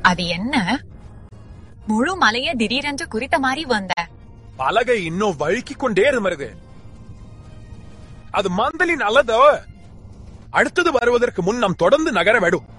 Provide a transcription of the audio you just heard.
அது என்ன? முழு மலைய திடீரென்று குறித்த மாதிரி வந்த பலகை இன்னும் வழுக்கிக் கொண்டே இருமருது. அது மந்தலின் அல்லதோ. அடுத்தது வருவதற்கு முன் நாம் தொடர்ந்து நகர வேண்டும்.